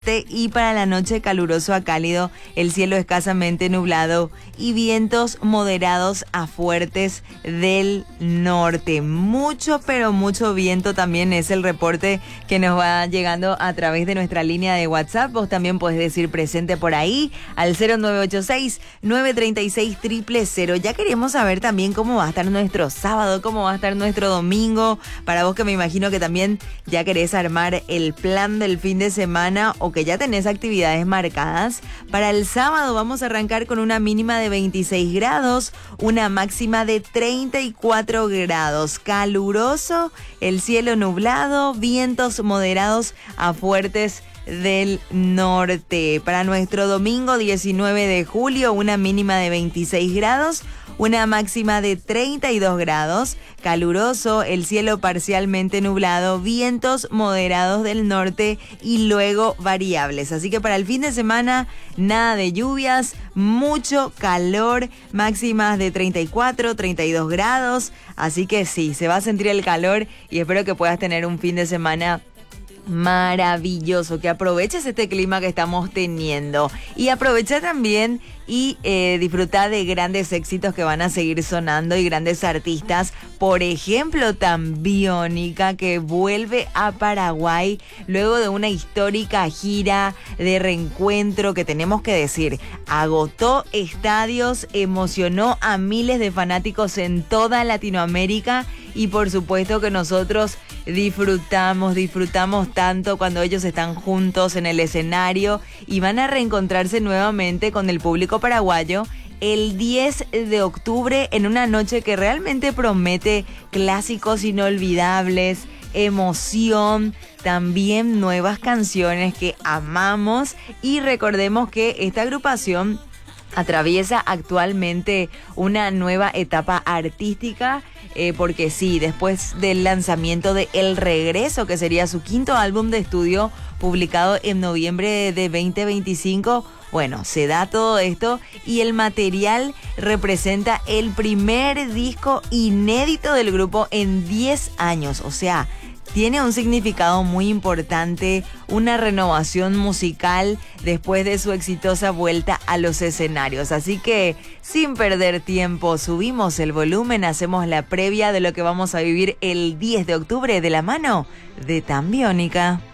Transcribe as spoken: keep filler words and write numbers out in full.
Y para la noche caluroso a cálido, el cielo escasamente nublado y vientos moderados a fuertes del norte. Mucho, pero mucho viento también es el reporte que nos va llegando a través de nuestra línea de WhatsApp. Vos también podés decir presente por ahí al cero nueve ocho seis, nueve tres seis, cero cero cero. Ya queremos saber también cómo va a estar nuestro sábado, cómo va a estar nuestro domingo. Para vos que me imagino que también ya querés armar el plan del fin de semana o que ya tenés actividades marcadas. Para el sábado vamos a arrancar con una mínima de veintiséis grados, una máxima de treinta y cuatro grados. Caluroso, el cielo nublado, vientos moderados a fuertes del norte. Para nuestro domingo diecinueve de julio, una mínima de veintiséis grados, una máxima de treinta y dos grados, caluroso, el cielo parcialmente nublado, vientos moderados del norte y luego variables. Así que para el fin de semana, nada de lluvias, mucho calor, máximas de treinta y cuatro, treinta y dos grados. Así que sí, se va a sentir el calor y espero que puedas tener un fin de semana maravilloso, que aproveches este clima que estamos teniendo y aprovecha también y eh, disfruta de grandes éxitos que van a seguir sonando y grandes artistas, por ejemplo Tambiónica, que vuelve a Paraguay luego de una histórica gira de reencuentro que tenemos que decir, agotó estadios, emocionó a miles de fanáticos en toda Latinoamérica y por supuesto que nosotros disfrutamos, disfrutamos tanto cuando ellos están juntos en el escenario y van a reencontrarse nuevamente con el público paraguayo el diez de octubre en una noche que realmente promete clásicos inolvidables, emoción, también nuevas canciones que amamos y recordemos que esta agrupación atraviesa actualmente una nueva etapa artística eh, porque sí, después del lanzamiento de El Regreso, que sería su quinto álbum de estudio publicado en noviembre de veinte veinticinco, bueno, se da todo esto y el material representa el primer disco inédito del grupo en diez años, o sea, tiene un significado muy importante, una renovación musical después de su exitosa vuelta a los escenarios. Así que, sin perder tiempo, subimos el volumen, hacemos la previa de lo que vamos a vivir el diez de octubre de la mano de Tambiónica.